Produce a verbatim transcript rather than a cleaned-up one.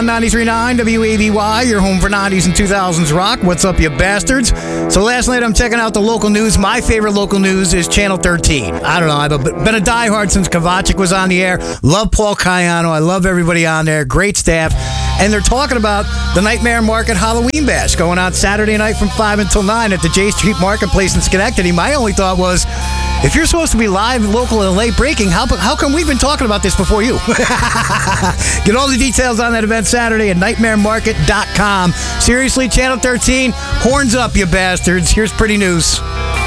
ninety-three point nine W A V Y, your home for nineties and two thousands rock. What's up, you bastards? So last night I'm checking out the local news. My favorite local news is Channel thirteen. I don't know, I've been a diehard since Kovacic was on the air. Love Paul Cayano. I love everybody on there. Great staff. And they're talking about the Nightmare Market Halloween Bash going on Saturday night from five until nine at the J Street Marketplace in Schenectady. My only thought was, if you're supposed to be live, local, and late breaking, how, how come we've been talking about this before you? Get all the details on that event Saturday at nightmare market dot com. Seriously, Channel thirteen, horns up, you bastards. Here's pretty news.